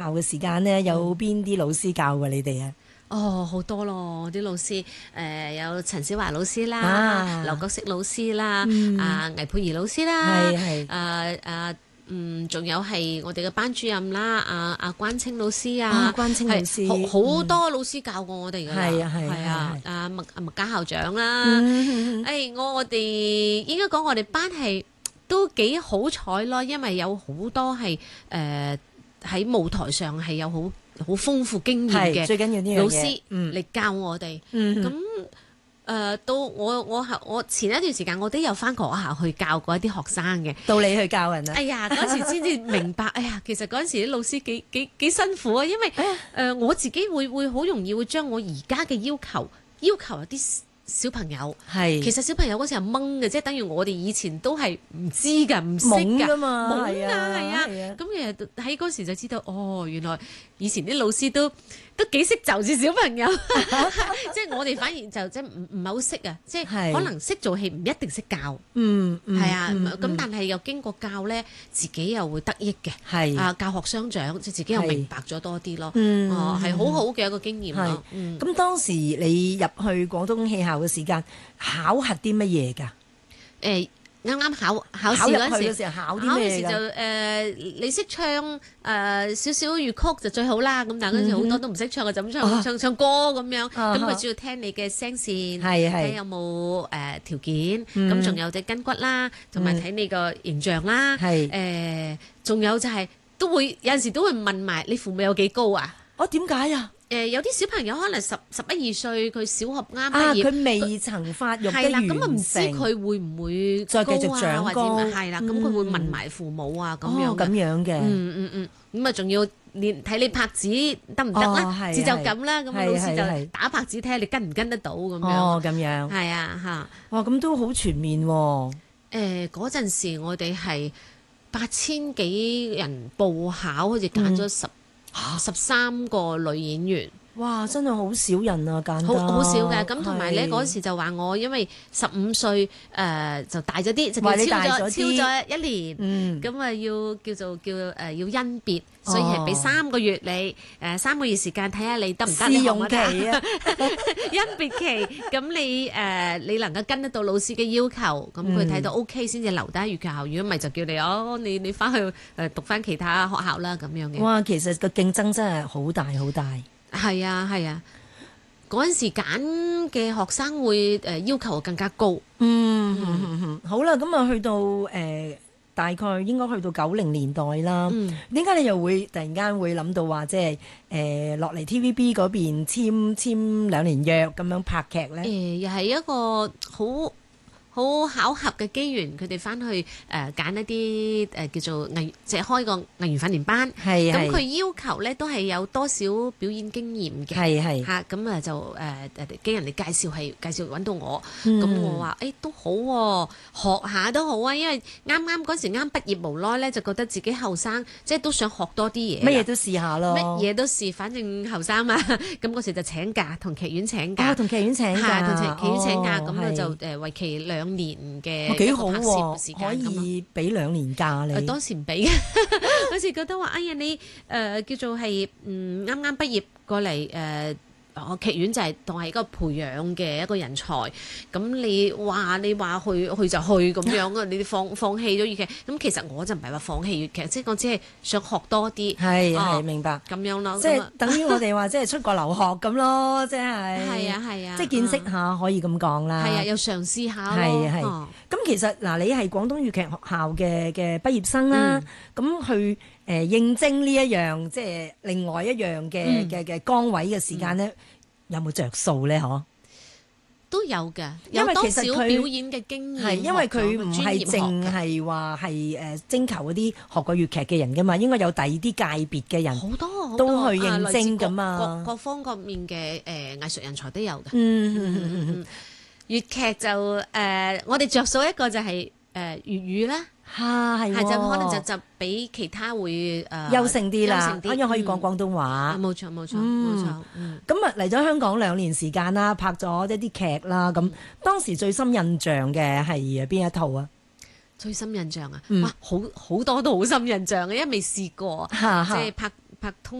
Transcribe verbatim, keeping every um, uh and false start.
校嘅時間咧，有邊啲老師教過你哋啊？ 哦，好多咯！啲老師誒、呃、有陳小華老師啦， 啊劉國飾老師啦， 嗯啊倪佩儀老師啦， 係係誒誒嗯，仲有係我哋嘅班主任啦，阿阿關清老師啊， 啊關清老師係好好多老師教過我哋㗎啦， 係啊係啊係啊， 係阿麥阿麥家校長啦， 嗯誒我我哋應該講我哋班係都幾好彩咯，因為有好多係誒喺舞台上係有好好豐富經驗嘅係最緊要呢樣嘢老師嗯嚟教我哋， 嗯咁誒到我我係我前一段時間我都有翻過學校去教過一啲學生嘅。 到你去教人啊？ 哎呀，嗰時先至明白，哎呀，其實嗰陣時啲老師幾幾幾辛苦啊，因為誒、呃、我自己會會好容易會將我而家嘅要求要求有啲小朋友， 係其實小朋友嗰時係懵嘅，即係等於我哋以前都係唔知㗎，唔識㗎懵㗎嘛懵係啊啊，係啊係啊， 咁其實喺嗰時就知道，哦，原來以前啲老師都都幾識就住小朋友，即係我哋反而就即係唔唔係好識啊，即係係可能識做戲唔一定識教， 嗯嗯係啊， 嗯咁、 嗯但係又經過教咧，自己又會得益嘅， 係啊教學相長，即係自己又係明白咗多啲咯， 嗯哦係好好嘅一個經驗係咯，嗯。 咁當時你入去廣東戲校嘅時間，考核啲乜嘢㗎？ 誒啱啱考考考入試嗰陣時， 去嘅時候考啲咩考嘅時就㗎？ 誒、你識唱誒少少粵曲就最好啦。咁但係嗰陣時好多都唔識唱嘅，就咁唱、 啊唱唱歌咁樣。 啊咁佢主要聽你嘅聲線， 係係睇有冇誒條件。 嗯咁仲有隻筋骨啦，同埋睇你個形象啦。 係誒，仲有就係都會有陣時都會問埋你父母有幾高啊？ 哦，點解啊？ 誒、有啲小朋友可能十十一二歲，佢小學啱啊， 畢業。 佢未曾發育得係啦， 完咁啊唔知成。 佢會唔會再繼續高啊長或者高係啦，咁佢會問埋父母啊咁樣哦，咁嘅。 樣嘅。 嗯嗯嗯，咁啊仲要練睇你拍子得唔得啦， 哦係節奏感啦，咁啊老師係係係就打拍子睇下你跟唔跟得到咁樣。 哦，咁樣。 係啊嚇， 哇，咁都好全面喎。 誒嗰陣時我哋係八千幾人報考，好似揀咗十十三個女演員。 哇，真係好少人啊，揀好得好少嘅，咁同埋咧係嗰時就話我因為十五歲誒就大咗啲，就話叫超咗你大咗啲超咗一年， 嗯咁啊要叫做叫誒、呃、要甄別，所以係俾三個月你誒、呃、三個月時間睇下你得唔得，你試用學唔學得期啊， 甄別期，咁你誒、呃、你能夠跟得到老師嘅要求，咁佢睇到 OK 先至留低喺粵劇校，如果唔係就叫你哦，你你翻去誒讀翻其他學校啦咁樣嘅。 哇，其實個競爭真係好大好大。 係啊係啊，嗰陣時揀嘅學生會誒要求更加高。 嗯，嗯嗯嗯好啦，咁啊去到誒、呃大概應該去到九零年代啦。 嗯點解你又會突然間會諗到話即係誒落嚟 T V B 嗰邊簽簽兩年約咁樣拍劇咧？ 誒、又係一個好好巧合嘅機緣，佢哋翻去誒揀、一啲誒、呃叫做藝，即係開個藝員訓練班。 係係咁佢要求咧都係有多少表演經驗嘅。 係係嚇咁啊就誒誒經人哋介紹係介紹揾到我， 嗯咁、我話誒、欸都好喎、學下都好啊，因為啱啱嗰時啱畢業無耐咧，就覺得自己後生，即係都想學多啲嘢。 乜嘢都試下咯。 乜嘢都試，反正後生嘛。咁嗰時就請假，同劇院請假， 啊，同劇院請係假， 同劇院請假， 哦咁咧就係誒為期兩年嘅哦幾好一個拍攝時喎， 間可咁啊。 以俾兩年假你。 誒當時唔俾嘅，嗰時覺得話：哎呀，你誒、呃叫做係嗯啱啱畢業過嚟誒。呃我劇院就係當係一個培養嘅一個人才，咁你話你話去去就去咁樣啊？你哋放放棄咗粵劇，咁其實我就唔係話放棄粵劇，即係我只係想學多啲， 係哦係明白， 咁樣咯。 即係咁啊等於我哋話即係出國留學咁咯，即係係啊係啊， 即係見識下可以咁講啦。 係啊，又嘗試下咯。 係啊係哦咁其實嗱，你係廣東粵劇學校嘅嘅畢業生啦，咁、去誒、呃、應徵呢一樣即係另外一樣嘅嗯嘅嘅崗位嘅時間咧，有冇着數咧？嗬？ 都有嘅， 因有多少為其實佢表演嘅經驗， 係因為佢唔係淨係係話係誒徵求嗰啲學過粵劇嘅人噶嘛，應該有第二啲界別嘅人。 好多好多都去應徵啊來自各㗎嘛各各方各面嘅誒藝術人才都有嘅。 嗯嗯嗯嗯嗯， 粵劇就誒、呃我哋着數一個就係誒粵語啦， 嚇係係就可能就喎就比其他會誒、呃、 優勝啲啦， 優勝啲因為可以講嗯廣東話啊。冇錯冇錯嗯冇錯，嗯咁啊嚟咗香港兩年時間啦，拍咗一啲劇啦。咁當時最深印象嘅係邊一套啊？ 最深印象啊， 嗯哇好好多都好深印象嘅，因為未試過， 哈哈即係拍拍通。